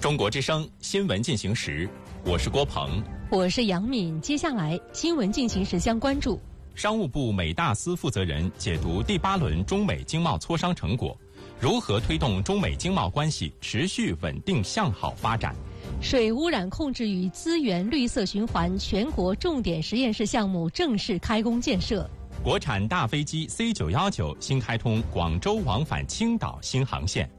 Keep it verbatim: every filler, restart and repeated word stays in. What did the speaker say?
中国之声新闻进行时，我是郭鹏， 我是杨敏。接下来新闻进行时将关注： 商务部美大司负责人解读第八轮中美经贸磋商成果，如何推动中美经贸关系持续稳定向好发展？ 水污染控制与资源绿色循环全国重点实验室项目正式开工建设。 国产大飞机 C 九一九新开通广州往返青岛新航线。